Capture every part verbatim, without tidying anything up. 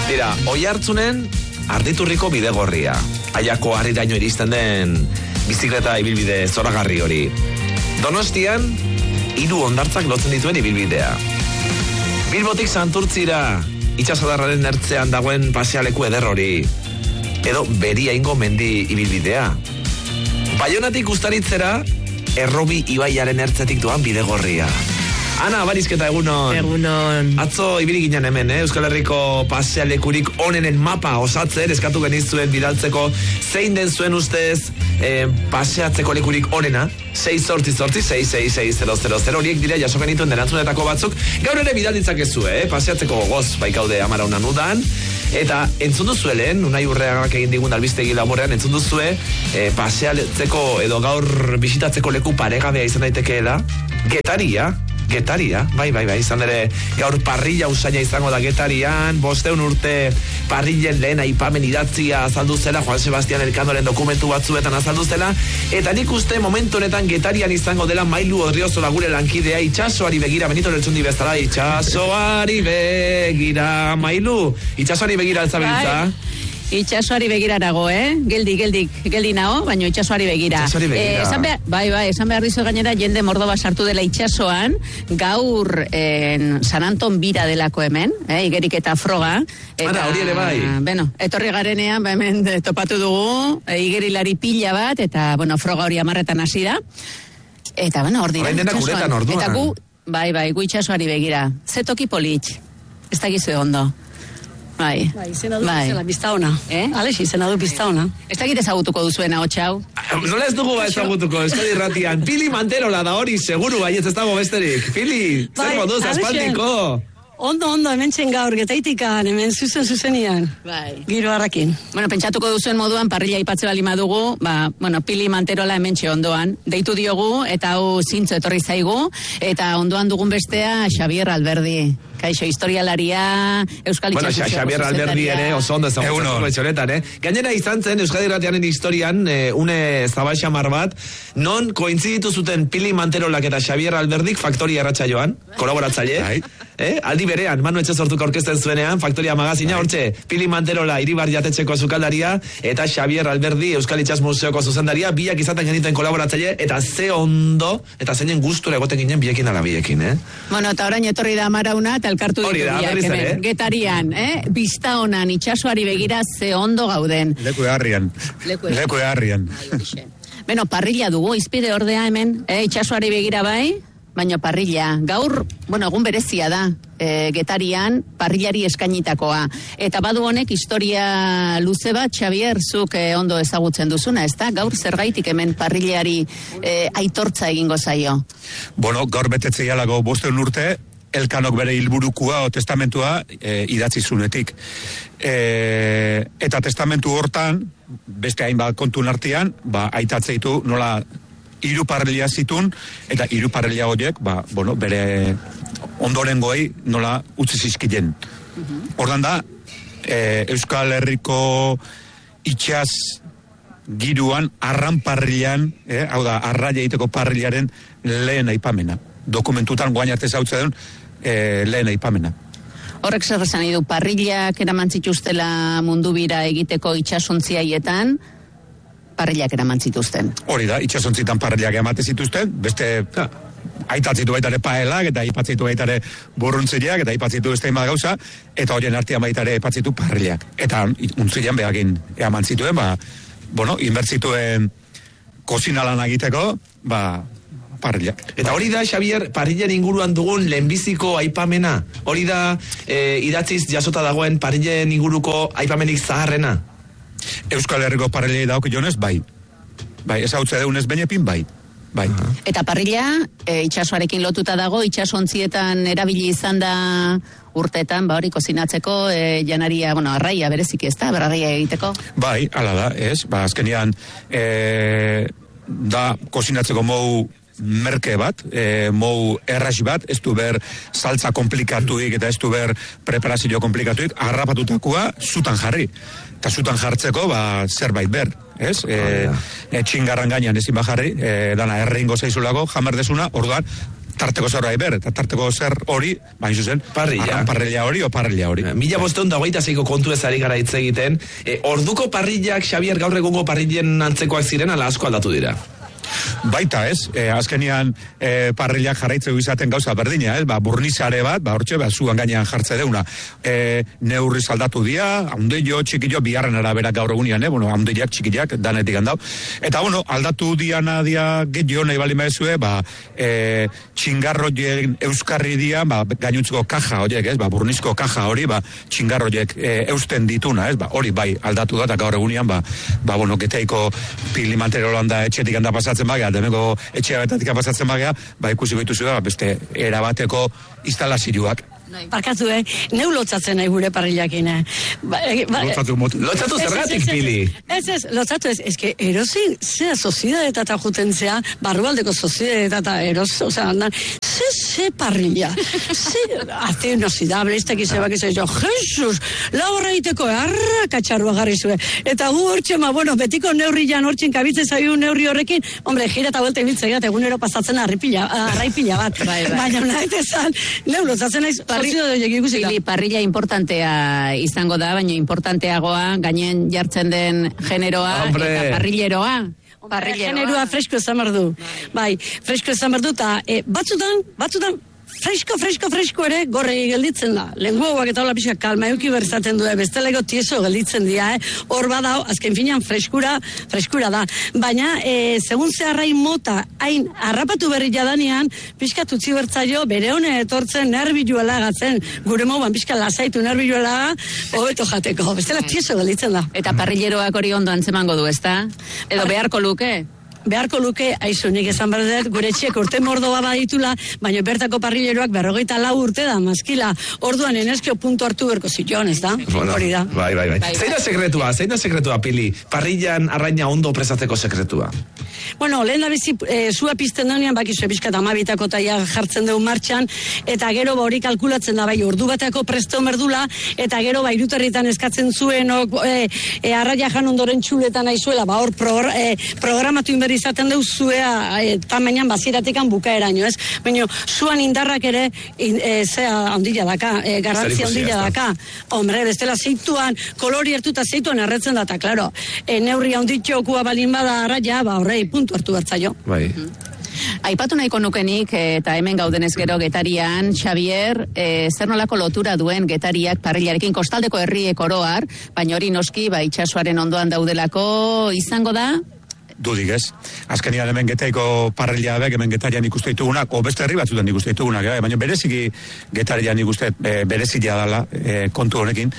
Dira, Oiartzunen Arditurriko bidegorria. Aiako harriraino iristen den bizikleta ibilbide zoragarri hori. Donostian, hiru hondartzak lotzen dituen ibilbidea. Bilbotik Santurtzira, itsasadarraren ertzean dagoen pasealeku eder hori. Edo Beriaingo mendi ibilbidea. Baionatik Uztaritzera, Errobi ibaiaren ertzetik doan bidegorria. Ana, barizketa egunon. Egunon. Atzo ibili ginen hemen, eh? Euskal Herriko pasealekurik onenen mapa osatzen, eskatu genizuen bidaltzeko zein den zuen ustez eh, paseatzeko lekurik onena, sei zortzi zortzi, sei sei sei zero zero zero, horiek dira jaso genituen derantzunetako batzuk, gaur ere bidalditzak ez eh? Paseatzeko gogoz baikaude amara unan udan, eta entzun duzuelen, Unai Urreagak egin digun albistegi laborrean, entzun duzue, eh, paseatzeko edo gaur bisitatzeko leku paregabea izan daitekeela, Getaria, Getaria, bai, bai, bai, izan ere gaur parrilla usaina izango da Getarian, bosteun urte parrillen lehen aipamen idatzia azaldu zela, Juan Sebastian Elkandoren dokumentu batzuetan azaldu zela, eta nik uste momentu honetan Getarian izango dela Mailu Odriozola gure lankidea, itxasoari begira, Benito Lertxundi bezala, itxasoari begira, Mailu, itxasoari begira altzabiltza. Itxasoari begira nago, eh? Geldi, geldi, geldi nago, baina itxasoari begira. Itxasoari begira. Eh, esan behar, bai, bai, esan behar dizu gainera jende Mordoba sartu dela itxasoan, gaur en, San Anton bira delako hemen, eh? Igerik eta froga. Eta, Ara, hori ere bai. Bueno, etorri garenean, ba, hemen topatu dugu, e, igerilari pila bat, eta, bueno, froga hori amarretan hasi da. Eta, bueno, hor dira. Orain denak uretan orduan. Eta gu, bai, bai, gu itxasoari begira. Zetoki politx. Ez dakizu ondo. Bai. Bai, izena du bai. bizela, bizta ona. Eh? Alex, izena du bizta ona. Ez dakit ezagutuko duzuena, hotxau? Nola ez dugu ba ezagutuko, Euskadi Irratian. Pili Manterola da hori, seguru baietz ez dago besterik. Pili, zer moduz, aspaldiko? Ondo, ondo, hemen txen gaur, Getaitikan, hemen zuzen zuzenian. Bai. Giro harrakin. Bueno, pentsatuko duzuen moduan, parrilla ipatze bali madugu, ba, bueno, Pili Manterola hemen txe ondoan. Deitu diogu, eta hau zintzo etorri zaigu, eta ondoan dugun bestea, Xabier Alberdi. Kaixo, historialaria, Euskal Bueno, Xabier Alberdi ere oso ondo ezagutzen etxonetan, eh? Gainera izan zen Euskadi Irratianen historian, eh, une zabaixamar bat, non kointziditu zuten Pili Manterolak eta Xabier Alberdik Faktoria Erratsaioan, kolaboratzaile, eh? Aldi berean, Manu Etxezortuk aurkezten zuenean, Faktoria magazina, hortxe, Pili Manterola Iribar jatetxeko sukaldaria, eta Xabier Alberdi Euskal Itxas Museoko zuzendaria, biak izaten genituen kolaboratzaile, eta ze ondo, eta zeinen gustura egoten ginen biekin ala biekin, eh? Bueno, eta orain etorri da Amarauna, eta elkartu ditu biak, hemen, eh? Getarian, eh? Bizta honan, itxasoari begira ze ondo gauden. Leku eharrian. Leku eharrian. Beno, parrilla dugu, izpide ordea hemen, eh? Itxasoari begira bai, baina parrilla. Gaur, bueno, egun berezia da, e, Getarian, parrillari eskainitakoa. Eta badu honek historia luze bat, Xabier, zuk e, ondo ezagutzen duzuna, ez da? Gaur zergaitik hemen parrillari e, aitortza egingo zaio. Bueno, gaur betetzea lago bosteun urte, Elkanok bere hilburukua o testamentua e, idatzi zunetik. E, eta testamentu hortan, beste hainbat kontun artean, ba, aitatzeitu nola hiru parrilla zitun, eta hiru parrilla horiek, ba, bueno, bere ondorengoei nola utzi zizkien. Hordan da, e, Euskal Herriko itxas giruan, arran parrillan, eh, hau da, arraia egiteko parrillaren lehen aipamena. Dokumentutan guain arte zautzen e, lehen aipamena. Horrek zer esan du, parrillak eraman zituztela mundu bira egiteko itxasuntziaietan, parrillak eraman zituzten. Hori da, itxasuntzitan parrillak emate zituzten, beste ja, aitatzitu baitare paelak, eta aipatzitu baitare burruntzileak, eta aipatzitu beste inbat gauza, eta horien artean baitare aipatzitu parrillak. Eta untzilean behakin eman zituen, ba, bueno, inbertzituen kozinalan egiteko, ba, parrillak. Eta hori da, Xabier, parrillen inguruan dugun lehenbiziko aipamena? Hori da, e, idatziz jasota dagoen parrillen inguruko aipamenik zaharrena? Euskal Herriko parrillei dauk jonez, bai. Bai, ez hau deunez benepin, bai. Bai. Uh-huh. Eta parrilla, e, itxasoarekin lotuta dago, itxasontzietan erabili izan da urteetan, ba hori kozinatzeko, e, janaria, bueno, arraia bereziki ez da, berraia egiteko? Bai, ala da, ez, ba, azkenian, e, da kozinatzeko mou merke bat, e, mou erraz bat, ez du ber saltza komplikatuik eta ez du ber preparazio komplikatuik, harrapatutakoa zutan jarri. Eta zutan jartzeko, ba, zerbait ber, ez? E, e, txingarran gainean ezin bajarri, e, dana erreingo zaizulako, jamerdezuna, orduan, tarteko zerbait ber, eta tarteko zer hori, baina zuzen, Parrilla. arran parrilla hori o parrilla hori. Mila bosteun da hogeita zeiko kontu ez ari gara hitz egiten. E, orduko parrillak, Xabier, gaur egungo parrillen antzekoak ziren, ala asko aldatu dira? Baita ez, e, azkenian e, parrillak jarraitzeu izaten gauza berdina, ez, ba, burnizare bat, ba, hortxe, ba, zuan gainean jartze deuna. E, neurriz aldatu dia, haundeio, txikillo, biharren arabera gaur egunean, eh, bueno, haundeiak, txikillak, danetik handau. Eta, bueno, aldatu diana dia, gehiago nahi bali maezue, ba, e, txingarroien euskarri dia, ba, gainuntziko kaja horiek, ez, ba, burnizko kaja hori, ba, txingarroiek e, eusten dituna, ez, ba, hori bai aldatu da, eta gaur egunean, ba, ba, bueno, geteiko pilimantero landa etxetik handa pasatzen bagea, demeko etxea betatik pasatzen bagea, ba, ikusiko dituzu da, beste erabateko instalazioak. Parkatu, eh? Neu lotzatzen nahi gure parrillakin, eh? Ba, e, ba, Lotzatu motu. Lotzatu Ez, ez, zergatik, ez, ez, Pili? Ez, ez, lotzatu ez, ez que erosi, zea soziedadetata juten zea, barrualdeko soziedadetata eros, oza, andan, ze, ze parrilla, ze, arte inoxidable, ez dakiz ebak ez jo, Jesus, laurra iteko, arra katxarua garri zue, eta gu hortxe, ma, bueno, betiko neurrian hortxen kabitzen zaiu neurri horrekin, hombre, gira eta buelta ibiltzea, eta egunero pasatzen arripila, arraipila bat, Bai, bai. baina nahi tezan, neu lotzatzen naiz, Pili, parrilla importantea izango da, baina importanteagoa gainen jartzen den generoa Hombre. eta parrilleroa. Generua fresko ezan behar du. Bai, fresko ezan behar du, eta e, batzutan, batzutan, fresko, fresko, fresko ere gorregi gelditzen da. Lenguagoak eta hola pixka kalma euki berzaten du, bestelego tieso gelditzen dira, eh? Hor badao, azken finean freskura, freskura da. Baina, e, segun zeharrain mota, hain harrapatu berri jadanean, pixka tutzi bertzaio, bere hone etortzen nerbiluela gatzen, gure moban pixka lasaitu nerbiluela, hobeto jateko. Bestela tieso gelditzen da. Eta parrilleroak hori ondo antzemango du, ezta? Edo beharko luke? Beharko luke, aizu, nik esan berdet, gure txiek urte mordoa baditula, baina bertako parrilleroak berrogeita lau urte da, maskila, orduan eneskio puntu hartu berko zion, ez da? Bueno, Hori da. Bai, bai, bai. Bai, Zein da bai. sekretua, zein da sekretua, Pili? Parrillan arraina ondo presatzeko sekretua. Bueno, lehen da bizi, e, zua pizten danean, bakizue pixkat amabitako taia jartzen dugu martxan, eta gero ba hori kalkulatzen da, bai, ordu batako presto merdula, eta gero ba iruterritan eskatzen zuen, ok, e, e, arraia jan ondoren txuletan aizuela, ba hor progr, e, programatu inber izaten dugu zuea e, tamainan baziratikan bukaeraino, ez? Baina zuan indarrak ere, in, e, zea handila daka, e, garrantzia Zer ikusia, handila ez da? daka. Hombre, bestela zeituan, kolori hartuta zeituan erretzen da, eta klaro, e, neurri handitxokua balin bada arraia, ba horrei puntu hartu bertzaio. Bai. Aipatu nahiko nukenik, eta hemen gaudenez gero Getarian, Xabier, e, zer nolako lotura duen Getariak parrillarekin, kostaldeko herriek oroar, baina hori noski, ba, itxasoaren ondoan daudelako, izango da, Dudik ez. Azkenian hemen Getaiko parrilla bek, hemen Getarian ikuste ditugunak, o beste herri batzutan ikuste ditugunak, eh? Baina bereziki Getarian ikuste e, berezia dala e, kontu honekin.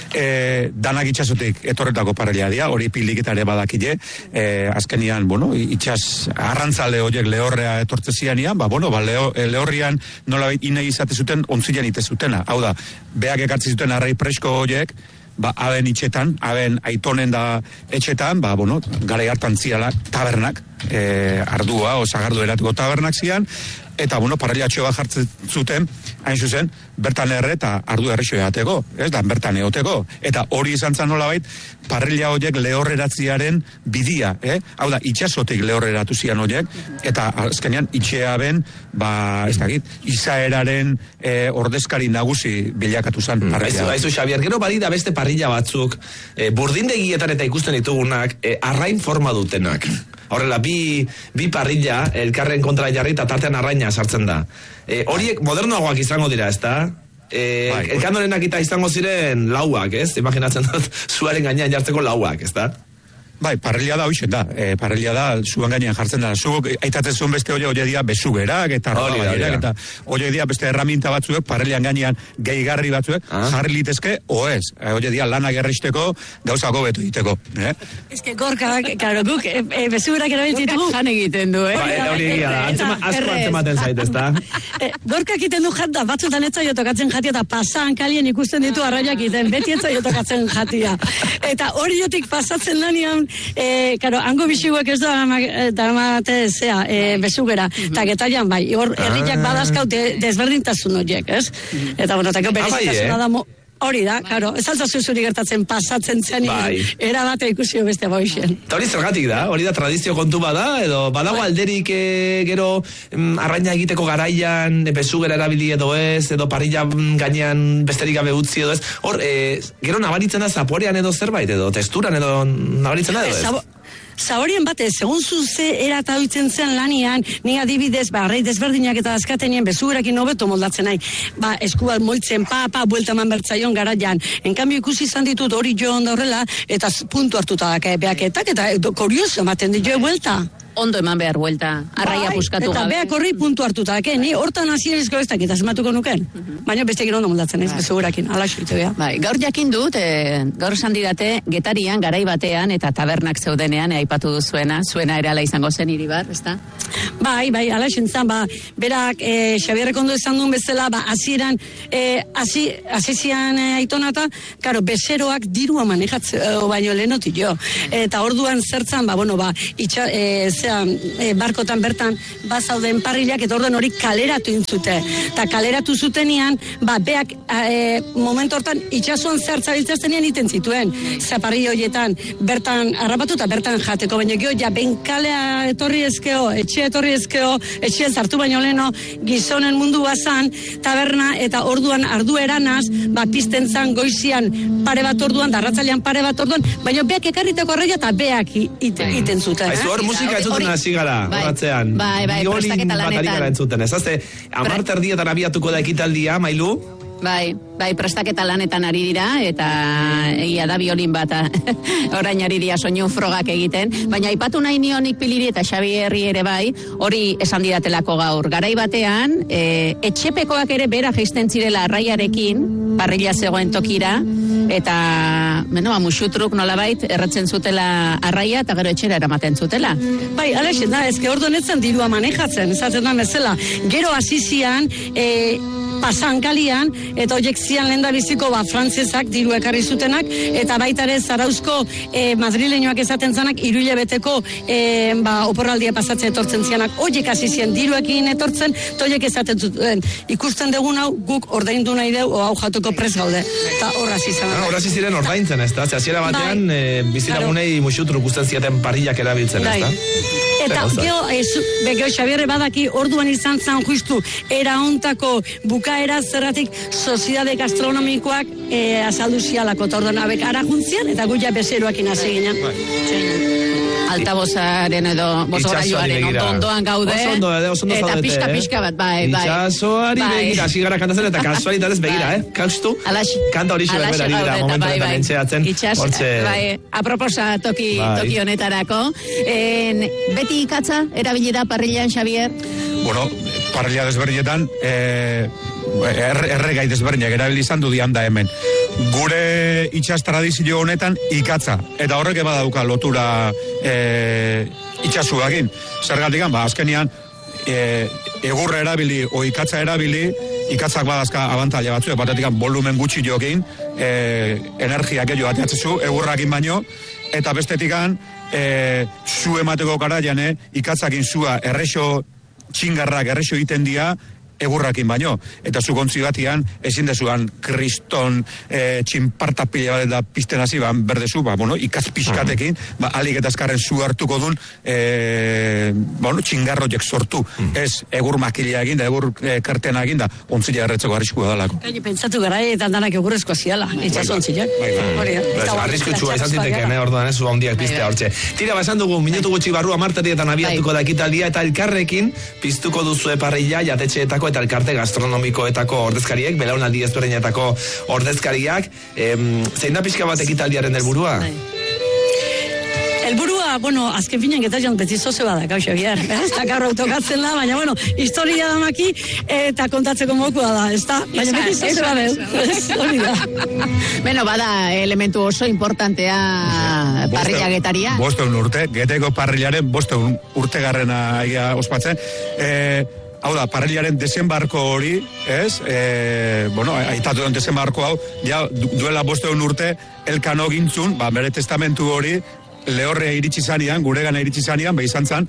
E, danak itxasotik etorretako parrilla dia, hori Pilik eta ere badakile, e, azkenian, bueno, itxas arrantzale horiek lehorrea etortze zianian, ba, bueno, ba, leo, e, lehorrian nola inai izate zuten, ontzilean ite zutena. Hau da, beak ekartzi zuten arrai presko horiek, ba, aben itxetan, aben aitonen da etxetan, ba, bueno, gara hartan ziala tabernak, e, ardua, o zagardu eratuko tabernak zian, eta, bueno, parrillatxo bat jartzen zuten, hain zuzen, bertan erre eta ardu errexo eateko, ez da, bertan eoteko. Eta hori izan zan nolabait, parrilla horiek lehorreratziaren bidia, eh? Hau da, itxasotik lehorreratu zian horiek, eta azkenean itxea ben, ba, ez dakit, izaeraren e, ordezkari nagusi bilakatu zan Aizu, parrilla. aizu, Xabier, gero badira beste parrilla batzuk, e, burdindegietan eta ikusten ditugunak, e, arrain forma dutenak. Horrela, bi, bi parrilla elkarren kontra jarri eta tartean arraina sartzen da. E, horiek modernoagoak izango dira, ez da? E, Bai. elkandorenak eta izango ziren lauak, ez? Imaginatzen dut, zuaren gainean jartzeko lauak, ez da? Bai, parrilla da hoixen da. E, parrilla da, zuan gainean jartzen da. Zuk aitatzen zuen beste hori hori dia besugerak, eta Hori da, hori da. eta hori dia beste erraminta batzuek, parrillan gainean gehigarri batzuek, Ah. jarri litezke, o ez. E, hori dia lanak erristeko, gauzako beto egiteko. Eh? Ez que gorka, claro, guk, e, e, bezugurak erabiltitugu, jan egiten du, eh? Ba, e, hori egia da, antzema, asko Errez. antzematen zait, ez da? e, gorkak iten du jata, batzutan ez zaio tokatzen jatia, eta pasan kalien ikusten ditu arraiak iten, beti ez zaio tokatzen jatia. Eta hori jotik pasatzen danean, e, karo, hango bisiguek ez da damate zea, e, bezugera, eta Getarian bai, hor herriak badazkau de, desberdintasun horiek, ez? Eta bueno, eta gero Ah, bai, berezitasuna eh? da, mo, Hori da, karo, ez altzazu zuri gertatzen pasatzen zen, Bai. era bat ikusio beste boixen. Eta hori zergatik da, hori da tradizio kontu bada, edo badago alderik e, gero mm, arraina egiteko garaian, e, bezugera erabili edo ez, edo parrilla mm, gainean besterik gabe utzi edo ez, hor, e, gero nabaritzen da zaporean edo zerbait, edo testuran edo nabaritzen da edo ez? Zabo Zaborien batez, segun zuze erata oitzen zen lanian, ni adibidez, ba, rei desberdinak eta azkatenien bezugerakin hobeto moldatzen nahi. Ba, eskual moitzen, pa, pa, buelta eman bertzaion garaian. En cambio, ikusi izan ditut hori jo onda horrela, eta puntu hartuta dake, beaketak, eta kurioso ematen dio buelta. Ondo eman behar buelta, arraia bai, puskatu eta gabe. beak horri puntu hartuta dake, ni hortan hasierizko ez dakit, azmatuko nuken. Baina beste gero ondo moldatzen ez, bezugerakin, ala xurte beha. Bai, gaur jakin dut, e, gaur esan didate, Getarian, garai batean, eta tabernak zeudenean, e, aipatu duzuena, zuena ere ala izango zen iribar, ezta? Bai, bai, ala esentzan, ba, berak, e, Xabierrek ondo esan duen bezala, ba, hasieran, e, hasi, hasizian e, aitonata, karo, bezeroak dirua manejatze, o, baino lehenoti jo. Eta orduan zertzan, ba, bueno, ba, itxa, e, zera, e, barkotan bertan, bazauden parrilak, eta orduan hori kaleratu intzute. Eta kaleratu zutenean, ba, beak, e, momentu hortan, itxasuan zertzabiltzaztenean iten zituen, zaparri horietan, bertan harrapatu eta bertan jateko, baina gio, ja, benkalea etorri ezkeo, etxe etorri ezkeo, etxe zartu baino leno, gizonen mundu bazan, taberna, eta orduan ardu eranaz, ba, pizten zan goizian pare bat orduan, darratzailean pare bat orduan, baina beak ekarriteko arraia eta beak iten, iten zuten. Aizu, hor musika entzuten hasi gara, horratzean. Bai, bai, prestaketa lanetan. Bat ari gara entzuten, ez? Azte, amart erdietan abiatuko da ekitaldia, Mailu? Bai, bai, prestaketa lanetan ari dira, eta egia da biolin bat orain ari dira soinu frogak egiten, baina aipatu nahi nionik Piliri eta Xabierri ere bai, hori esan didatelako gaur. Garai batean, e, etxepekoak ere bera jaisten zirela arraiarekin, parrilla zegoen tokira, eta, beno, amusutruk nolabait, erretzen zutela arraia, eta gero etxera eramaten zutela. Bai, alexen da, ezke orduan etzen dirua manejatzen, ezatzen da bezala. Gero hasizian, e, pasankalian, eta horiek zian lehen da biziko ba, frantzezak diru ekarri zutenak, eta baita ere zarauzko e, madrileñoak esaten zanak, iruile beteko e, ba, oporraldia pasatzea etortzen zianak, horiek hasi zian diruekin etortzen, eta horiek esaten zuten. Ikusten dugun hau, guk ordaindu nahi deu, o hau jatuko pres gaude. Eta horraz izan. Ah, horraz ziren ordaintzen, ez da? Hasiera batean, bai. e, bizilagunei musutru ikusten ziaten parrillak erabiltzen, ez da? Eta gero, begeo Xabierre badaki orduan izan zan justu era ontako bukaera zerratik soziedade gastronomikoak e, azaldu zialako eta orduan abek ara juntzian eta guia bezeroakin hasi ginen. Altabozaren edo bozorailuaren ondoan gaude, oso ondo, oso ondo eta zaudete, pixka-pixka bat, bai, bai. Itxasoari bai. begira, hasi gara kantatzen eta kasualitatez begira, eh? Kaustu, kanta hori xo berbera dira, momentu eta mentxeatzen, hortxe. Bai, aproposa toki, bai. toki honetarako. En, beti ikatza, erabili da parrillan, Xabier? Bueno, parrilla desberdinetan, eh, erre, erregai desberdinak erabili izan du dian da hemen. Gure itxas tradizio honetan ikatza, eta horrek badauka lotura e, itxasuakin. Zergatik, ba, azkenian, e, egurra erabili, o ikatza erabili, ikatzak badazka abantaila batzu, batetik volumen gutxi jokin, e, energia gehiago ateatzezu, egurrakin baino, eta bestetikan, e, zu emateko garaian, e, ikatzakin zua errexo txingarrak, errexo egiten dia, egurrakin baino, eta zu gontzi batian ezin dezuan kriston e, txinparta pila bat eta pizten hasi ban berdezu, ba, bueno, ikaz pixkatekin ba, alik eta azkarren zu hartuko dun e, bueno, txingarroiek sortu, ez egur makila egin da, egur e, kartena egin da ontzila erretzeko arriskua dalako. Gaini pentsatu gara eta danak egurrezko ziala, itxasontzileak. Arriskutsua izan ziteken, orduan ez, ondiak piztea hortxe. Tira, ba, esan dugu, minutu gutxi barru amarterietan abiatuko da ekitaldia eta elkarrekin piztuko duzu parrilla jatetxeetako eta elkarte gastronomikoetako ordezkariek, belaunaldi ezberdinetako ordezkariak. Em, zein da pixka bat ekitaldiaren helburua? Elburua, bueno, azken finean getarian beti zoze badak, hau Xabier, ez da gaur autokatzen da, baina, bueno, historia damaki eta kontatzeko mokua da, ez da? Baina beti zoze badak, hori da. Beno, bada elementu oso importantea parrilla getaria. Bosteun urte, geteko parrillaren bosteun urtegarrena aia ospatzen. Eh, Hau da, parrillaren desembarko hori, ez? E, bueno, aitatu den desembarko hau, ja, duela bosteun urte, elkano gintzun, ba, bere testamentu hori, lehorrea iritsi zanean, guregana iritsi zanean, ba, izan zan,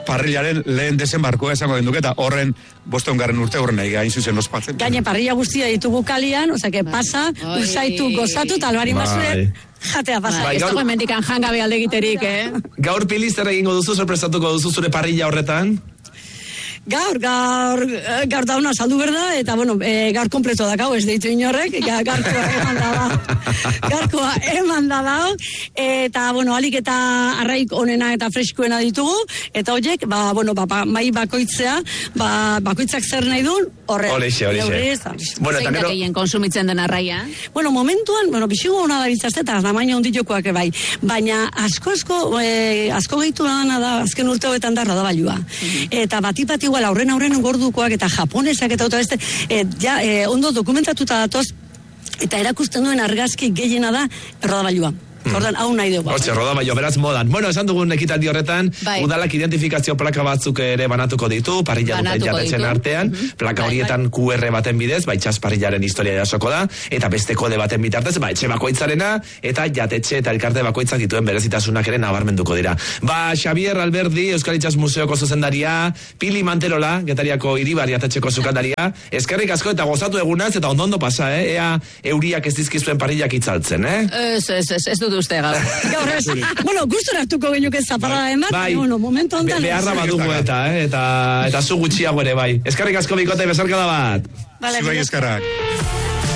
parrilaren lehen desembarkoa esango den duke, eta horren bostongarren urte horren nahi gain zuzen ospatzen. Gaine parrilla guztia ditugu kalian, osea que pasa, usaitu, gozatu, talbari mazue, jatea pasa. Bai, ez dago emendikan jangabe alde egiterik, eh? Gaur Pili zer egingo duzu, zer prestatuko duzu zure parrilla horretan? Gaur, gaur, gaur dauna saldu berda, eta bueno, e, gaur kompleto da gau, ez deitu inorrek, ga, gaurkoa eman da da, gaurkoa eman da da, eta bueno, alik eta arraik onena eta freskoena ditugu, eta horiek, ba, bueno, ba, ba, mai bakoitzea, ba, bakoitzak zer nahi duen, horre. Horixe, horixe. Bueno, zein da gehien konsumitzen den arraia? Bueno, momentuan, bueno, bisigo hona da bitzazte, eta namaina onditiokoak bai, baina asko asko, e, asko gehitu dana da, azken urteoetan da radabailua. Mm-hmm. Eta bati bat igual, aurren aurren gordukoak eta japonesak eta otra beste, e, ja, e, ondo dokumentatuta datoz, eta erakusten duen argazki gehiena da rodabailua. Ordan hau nahi dugu. Hortxe, rodabailo, beraz modan. Bueno, esan dugun ekitaldi horretan, bai. Udalak identifikazio plaka batzuk ere banatuko ditu, parrilla duten jatetzen artean, mm-hmm. plaka bai, horietan bai. Q R baten bidez, bai txas parrillaren historia jasoko da, eta beste kode baten bitartez, bai etxe bakoitzarena, eta jatetxe eta elkarte bakoitzak dituen berezitasunak ere nabarmenduko dira. Ba, Xavier Alberdi, Euskal Itxas Museoko zuzendaria, Pili Manterola, Getariako Iribar jatetxeko sukaldaria, eskerrik asko eta gozatu egunaz, eta ondo pasa, eh? Ea euriak ez dizkizuen parrillak itzaltzen, eh? Ez, ez, ez, ez dut uste gaur. Gaur ez, bueno, gustora hartuko genuke zaparra emat, bai, bueno, momentu ondan. Be, beharra badugu eta, eh? eta, eta zu gutxiago ere, bai. Eskerrik asko bikote, besarkada bat. Vale, Zuei eskerrak.